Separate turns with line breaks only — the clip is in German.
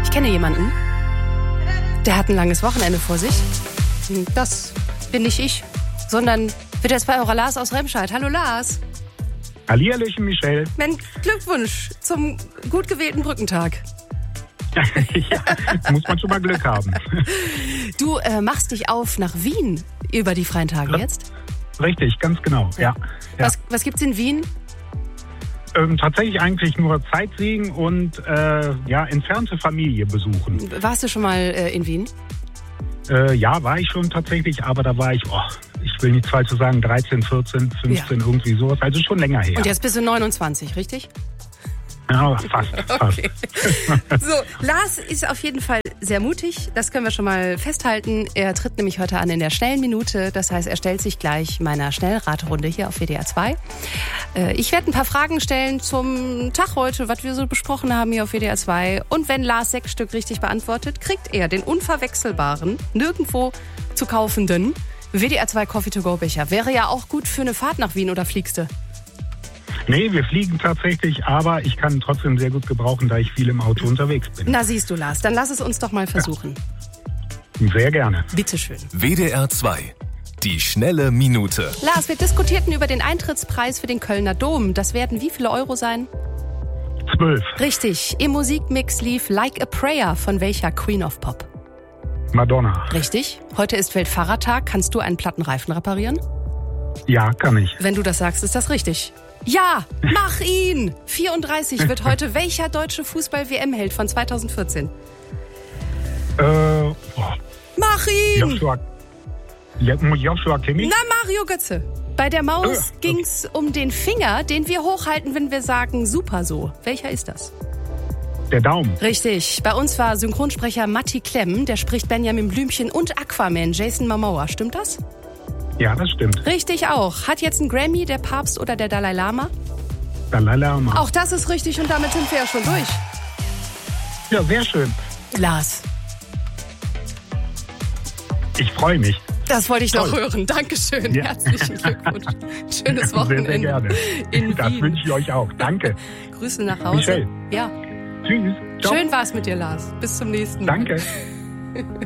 Ich kenne jemanden, der hat ein langes Wochenende vor sich. Das bin nicht ich, sondern wird jetzt bei eurer Lars aus Remscheid. Hallo Lars.
Hallihallöchen, Michelle.
Mein Glückwunsch zum gut gewählten Brückentag.
Ja, muss man schon mal Glück haben.
Du machst dich auf nach Wien über die freien Tage jetzt?
Richtig, ganz genau, ja.
Was gibt's in Wien?
Tatsächlich eigentlich nur Sightseeing und entfernte Familie besuchen.
Warst du schon mal in Wien?
Ja, war ich schon tatsächlich, aber da war ich, ich will nichts Falsches sagen, 13, 14, 15, irgendwie sowas, also schon länger her.
Und jetzt bist du 29, richtig?
Ja, fast.
Okay. So, Lars ist auf jeden Fall sehr mutig, das können wir schon mal festhalten. Er tritt nämlich heute an in der schnellen Minute, das heißt, er stellt sich gleich meiner Schnellraterunde hier auf WDR 2. Ich werde ein paar Fragen stellen zum Tag heute, was wir so besprochen haben hier auf WDR 2. Und wenn Lars 6 Stück richtig beantwortet, kriegt er den unverwechselbaren, nirgendwo zu kaufenden WDR 2 Coffee-to-go-Becher. Wäre ja auch gut für eine Fahrt nach Wien, oder fliegst du?
Nee, wir fliegen tatsächlich, aber ich kann trotzdem sehr gut gebrauchen, da ich viel im Auto unterwegs bin.
Na siehst du, Lars, dann lass es uns doch mal versuchen.
Ja. Sehr gerne.
Bitteschön.
WDR 2, die schnelle Minute.
Lars, wir diskutierten über den Eintrittspreis für den Kölner Dom. Das werden wie viele Euro sein?
12.
Richtig. Im Musikmix lief Like a Prayer von welcher Queen of Pop?
Madonna.
Richtig. Heute ist Weltfahrradtag. Kannst du einen Plattenreifen reparieren?
Ja, kann ich.
Wenn du das sagst, ist das richtig. Ja, mach ihn! 34 wird heute welcher deutsche Fußball-WM-Held von 2014? Mach ihn!
Joshua Kimmich?
Na, Mario Götze. Bei der Maus ging's um den Finger, den wir hochhalten, wenn wir sagen super so. Welcher ist das?
Der Daumen.
Richtig. Bei uns war Synchronsprecher Matti Klemm, der spricht Benjamin Blümchen und Aquaman Jason Momoa. Stimmt das?
Ja, das stimmt.
Richtig auch. Hat jetzt einen Grammy der Papst oder der Dalai Lama?
Dalai Lama.
Auch das ist richtig und damit sind wir ja schon durch.
Ja, sehr schön.
Lars.
Ich freue mich.
Das wollte ich
Toll.
noch hören. Dankeschön.
Ja.
Herzlichen Glückwunsch. Schönes Wochenende.
Sehr, sehr gerne.
In
Das
Wien.
wünsche ich euch auch. Danke.
Grüße nach Hause.
Michelle.
Ja.
Tschüss. Ciao.
Schön war's mit dir, Lars. Bis zum nächsten Mal.
Danke.